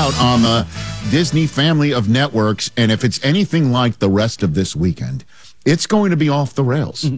out on the Disney family of networks, and if it's anything like the rest of this weekend, it's going to be off the rails.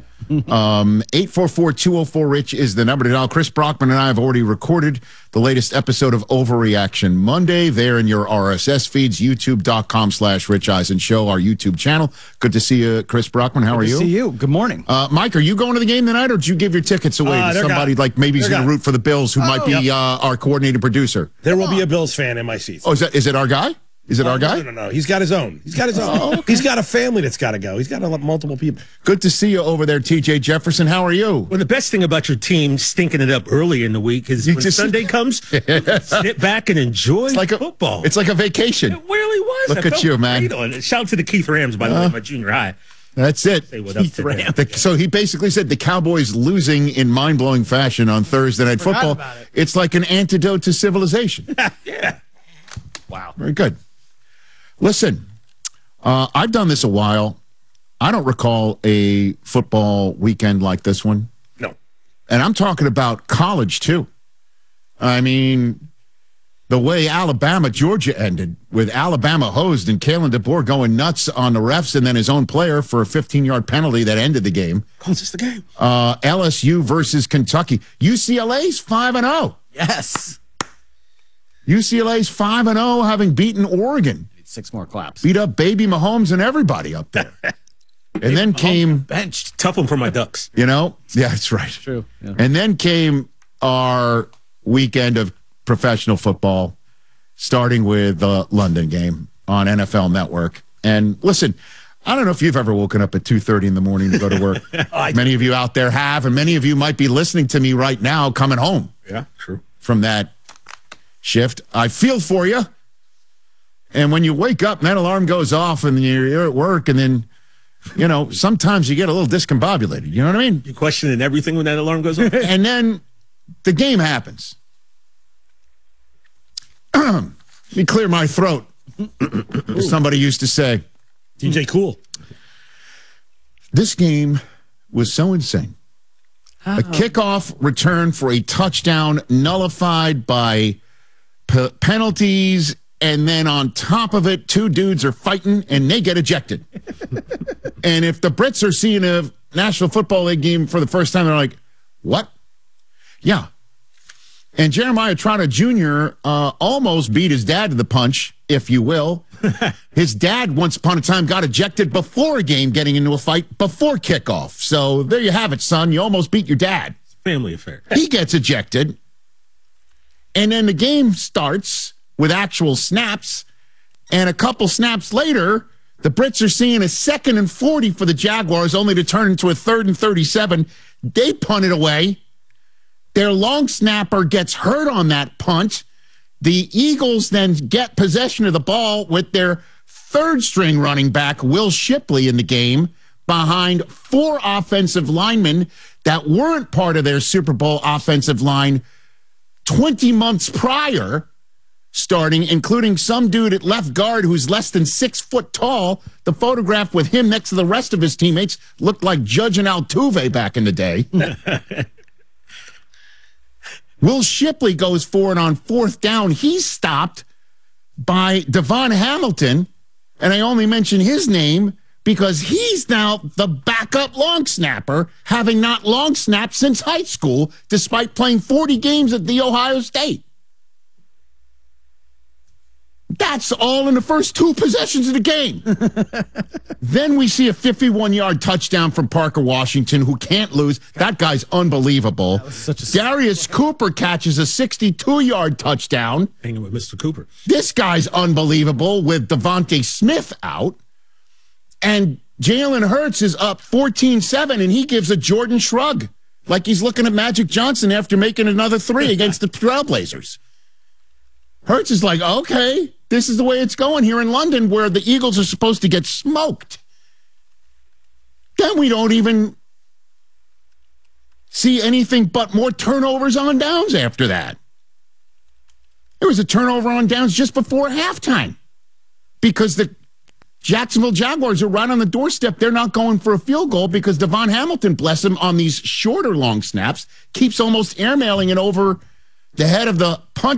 844-204-RICH is the number to dial. Chris Brockman and I have already recorded the latest episode of Overreaction Monday there in your RSS feeds, youtube.com/Rich Eisen Show, our YouTube channel. Good to see you, Chris Brockman. How are you? Good to see you. Good morning. Mike, are you going to the game tonight, or did you give your tickets away to somebody like maybe he's going to root for the Bills who might be our coordinated producer? There will be a Bills fan in my seats. Oh, is it our guy? Is it our guy? No. He's got his own. He's got a family that's got to go. He's got multiple people. Good to see you over there, TJ Jefferson. How are you? Well, the best thing about your team stinking it up early in the week is when Sunday comes, sit back and enjoy football. It's like a vacation. It really was. Look at you, man. Shout out to the Keith Rams, by the way, my junior high. That's it. Say what up So he basically said the Cowboys losing in mind-blowing fashion on Thursday Night Football. It's like an antidote to civilization. Yeah. Wow. Very good. Listen, I've done this a while. I don't recall a football weekend like this one. No. And I'm talking about college, too. I mean, the way Alabama-Georgia ended, with Alabama hosed and Kalen DeBoer going nuts on the refs and then his own player for a 15-yard penalty that ended the game. Closes the game. LSU versus Kentucky. UCLA's 5-0. Yes. UCLA's 5-0, having beaten Oregon. 6 more claps. Beat up baby Mahomes and everybody up there. And then came... benched. Tough one for my Ducks. You know? Yeah, that's right. True. Yeah. And then came our weekend of professional football, starting with the London game on NFL Network. And listen, I don't know if you've ever woken up at 2:30 in the morning to go to work. Many of you out there have, and many of you might be listening to me right now coming home. Yeah, true. From that shift. I feel for you. And when you wake up and that alarm goes off and you're at work, and then, you know, sometimes you get a little discombobulated. You know what I mean? You're questioning everything when that alarm goes off. And then the game happens. Let me clear my throat, as somebody used to say. DJ Cool. This game was so insane. A kickoff return for a touchdown nullified by penalties, and then on top of it, 2 dudes are fighting, and they get ejected. And if the Brits are seeing a National Football League game for the first time, they're like, what? Yeah. And Jeremiah Trotter Jr. Almost beat his dad to the punch, if you will. His dad, once upon a time, got ejected before a game, getting into a fight before kickoff. So there you have it, son. You almost beat your dad. Family affair. He gets ejected. And then the game starts with actual snaps. And a couple snaps later, the Brits are seeing a 2nd and 40 for the Jaguars, only to turn into a 3rd and 37. They punt it away. Their long snapper gets hurt on that punt. The Eagles then get possession of the ball with their 3rd-string running back, Will Shipley, in the game, behind 4 offensive linemen that weren't part of their Super Bowl offensive line 20 months prior, starting, including some dude at left guard who's less than 6 foot tall. The photograph with him next to the rest of his teammates looked like Judge and Altuve back in the day. Will Shipley goes for it on 4th down. He's stopped by Devon Hamilton, and I only mention his name because he's now the backup long snapper, having not long snapped since high school, despite playing 40 games at The Ohio State. That's all in the first 2 possessions of the game. Then we see a 51-yard touchdown from Parker Washington, who can't lose. That guy's unbelievable. Darius Cooper catches a 62-yard touchdown. Hanging with Mr. Cooper. This guy's unbelievable with Devontae Smith out. And Jalen Hurts is up 14-7, and he gives a Jordan shrug, like he's looking at Magic Johnson after making another 3 against the Trailblazers. Hurts is like, okay, this is the way it's going here in London, where the Eagles are supposed to get smoked. Then we don't even see anything but more turnovers on downs after that. There was a turnover on downs just before halftime because the Jacksonville Jaguars are right on the doorstep. They're not going for a field goal because Devon Hamilton, bless him, on these shorter long snaps, keeps almost airmailing it over the head of the punt